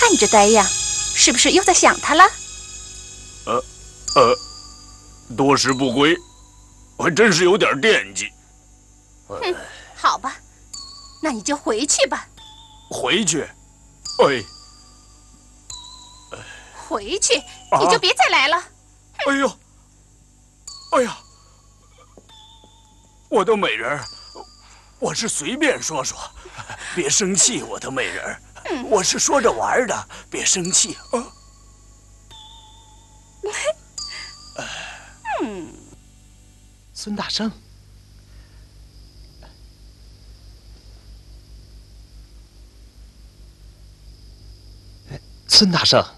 你这呆样，是不是又在想他了？ 多时不归，我还真是有点惦记。 好吧，那你就回去吧。 回去？ 回去，你就别再来了。 哎呀，我的美人儿，我是随便说说，别生气，我的美人儿，我是说着玩的，别生气啊。 孙大圣，孙大圣，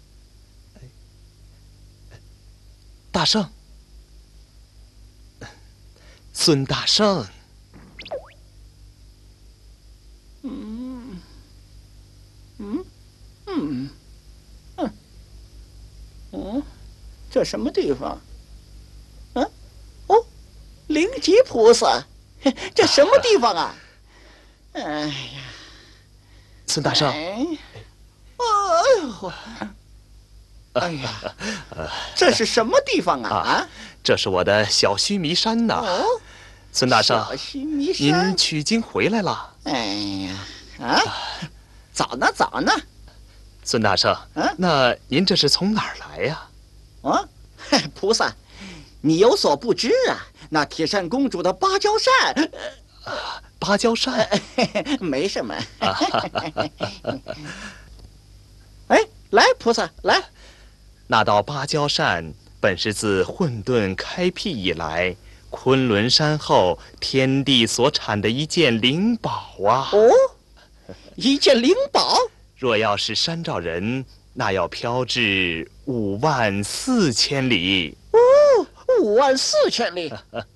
大圣，孙大圣， 这什么地方？灵吉菩萨，这什么地方啊？哎呀， 孙大圣， 哎呀，这是什么地方啊？ 这是我的小须弥山呐。孙大圣， 小须弥山， 您取经回来了？ 哎呀，早呢。 孙大圣，那您这是从哪儿来呀？ 菩萨，你有所不知啊，那铁扇公主的芭蕉扇， 芭蕉扇， 没什么。来，菩萨，来。 那道芭蕉扇本是自混沌开辟以来，昆仑山后天地所产的一件灵宝啊！ 一件灵宝。 若要是山寨人，那要飘至54000里。 54000里。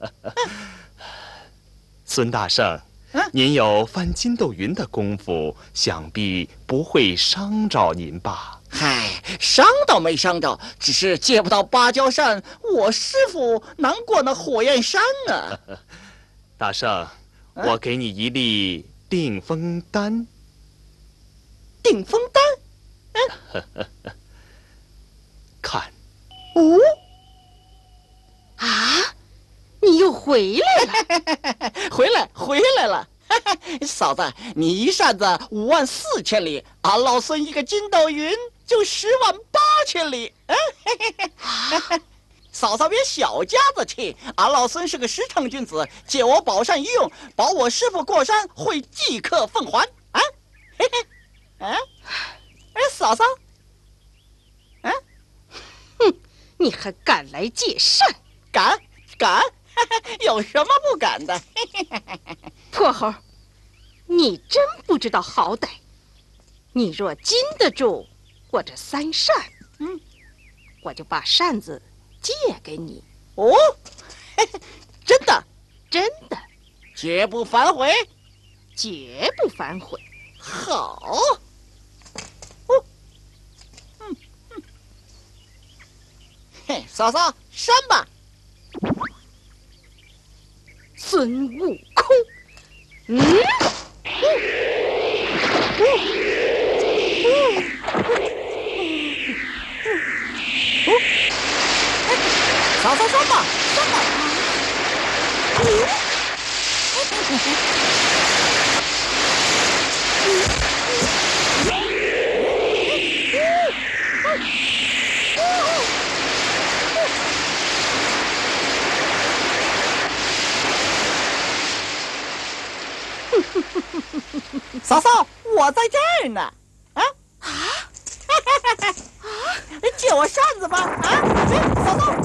孙大圣，您有翻筋斗云的功夫，想必不会伤着您吧？ 嗨，伤倒没伤着，只是借不到芭蕉扇，我师傅难过那火焰山啊。 大圣，我给你一粒定风丹。 定风丹？ 看。 你又回来了。 回来了。嫂子，你一扇子54000里，俺老孙一个筋斗云就108000里。嫂嫂别小家子气，俺老孙是个实诚君子，借我宝扇一用，保我师傅过山会即刻奉还。嫂嫂， 你还敢来借扇？ 敢，有什么不敢的？ 破猴，你真不知道好歹。你若禁得住我这3扇，我就把扇子借给你。 真的？ 真的， 绝不反悔。 绝不反悔。 好。嫂嫂，扇吧。 孙悟空， 嫂嫂扇吧。嫂嫂，我在这儿呢。借我扇子吧。嫂嫂。